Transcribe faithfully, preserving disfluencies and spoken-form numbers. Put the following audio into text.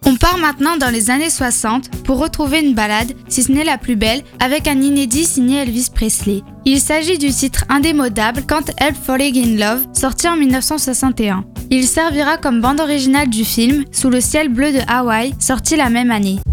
On part maintenant dans les années soixante pour retrouver une ballade, si ce n'est la plus belle, avec un inédit signé Elvis Presley. Il s'agit du titre indémodable Can't Help Falling in Love, sorti en dix-neuf cent soixante et un. Il servira comme bande originale du film Sous le ciel bleu de Hawaï, sorti la même année.